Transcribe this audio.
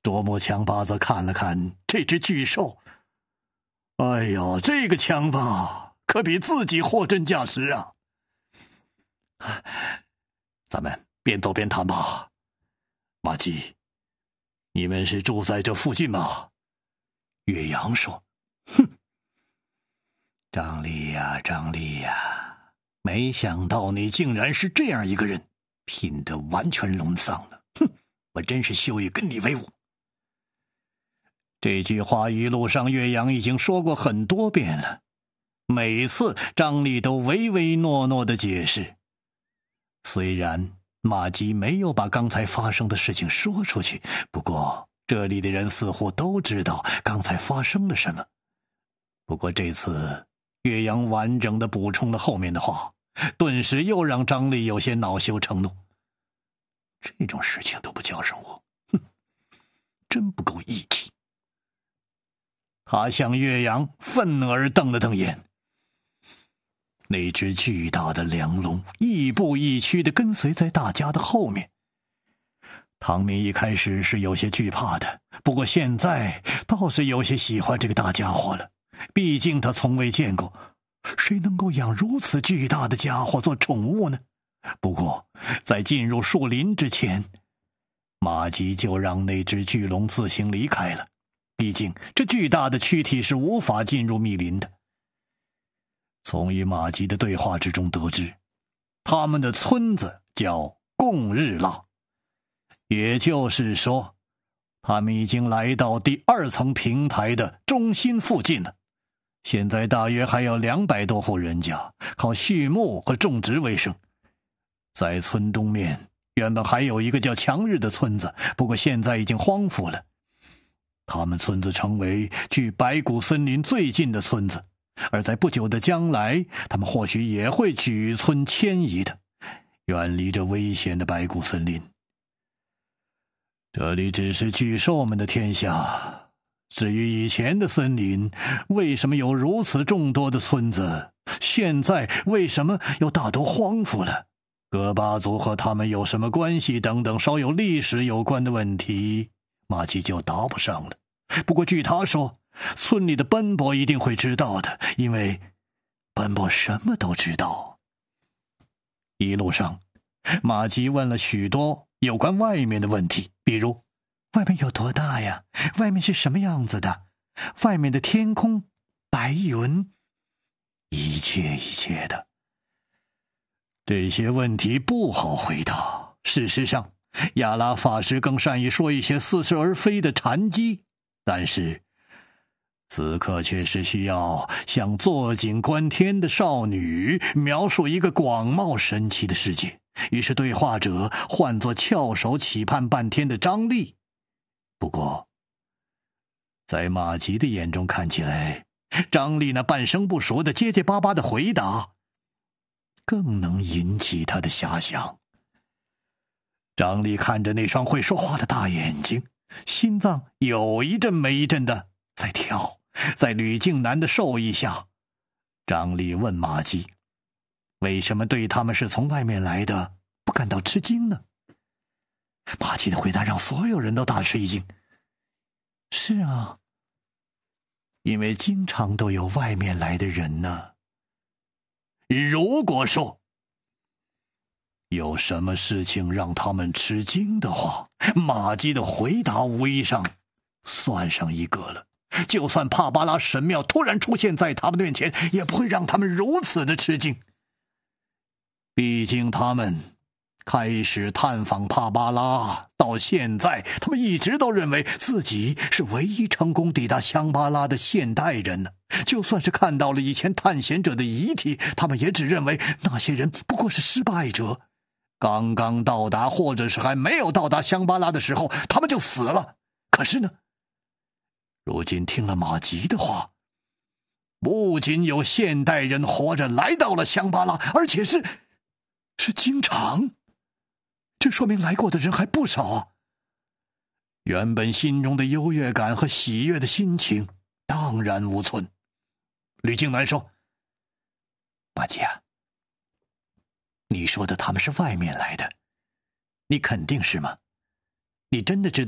啄木强巴则看了看这只巨兽，哎呦，这个强巴可比自己货真价实啊！咱们边走边谈吧。马吉，你们是住在这附近吗？岳阳说。哼，张力呀，张力呀，没想到你竟然是这样一个人，品得完全沦丧了。哼，我真是羞于跟你为伍。这句话一路上岳阳已经说过很多遍了，每次张力都唯唯诺诺的解释。虽然马吉没有把刚才发生的事情说出去，不过这里的人似乎都知道刚才发生了什么。不过这次岳阳完整的补充了后面的话，顿时又让张力有些恼羞成怒。这种事情都不叫上我，哼，真不够义气。他向岳阳愤而瞪了瞪眼。那只巨大的梁龙亦步亦趋地跟随在大家的后面。唐明一开始是有些惧怕的，不过现在倒是有些喜欢这个大家伙了。毕竟他从未见过，谁能够养如此巨大的家伙做宠物呢？不过在进入树林之前，马吉就让那只巨龙自行离开了。毕竟这巨大的躯体是无法进入密林的。从与马吉的对话之中得知，他们的村子叫贡日腊，也就是说，他们已经来到第2层平台的中心附近了。现在大约还有200多户人家靠畜牧和种植为生。在村东面原本还有一个叫强日的村子，不过现在已经荒芜了。他们村子成为距白骨森林最近的村子，而在不久的将来，他们或许也会举村迁移的，远离这危险的白骨森林。这里只是巨兽们的天下，至于以前的森林，为什么有如此众多的村子，现在为什么又大都荒芜了，戈巴族和他们有什么关系等等稍有历史有关的问题，马奇就答不上了。不过据他说，村里的奔波一定会知道的，因为奔波什么都知道。一路上，马吉问了许多有关外面的问题，比如外面有多大呀？外面是什么样子的？外面的天空、白云，一切的。这些问题不好回答。事实上，亚拉法师更善于说一些似是而非的禅机，但是此刻却是需要向坐井观天的少女描述一个广袤神奇的世界。于是对话者换作翘首企盼半天的张力。不过在马吉的眼中看起来，张力那半生不熟的结结巴巴的回答更能引起他的遐想。张力看着那双会说话的大眼睛，心脏有一阵没一阵的在跳。在吕静南的授意下，张力问马吉，为什么对他们是从外面来的不感到吃惊呢？马吉的回答让所有人都大吃一惊。是啊，因为经常都有外面来的人呢。如果说有什么事情让他们吃惊的话，马吉的回答无疑上算上一个了。就算帕巴拉神庙突然出现在他们面前，也不会让他们如此的吃惊。毕竟他们开始探访帕巴拉到现在，他们一直都认为自己是唯一成功抵达香巴拉的现代人呢。就算是看到了以前探险者的遗体，他们也只认为那些人不过是失败者。刚刚到达或者是还没有到达香巴拉的时候，他们就死了。可是呢，如今听了马吉的话，不仅有现代人活着来到了香巴拉，而且是经常，这说明来过的人还不少啊。原本心中的优越感和喜悦的心情荡然无存。吕静南说，马吉啊，你说的他们是外面来的，你肯定是吗？你真的知道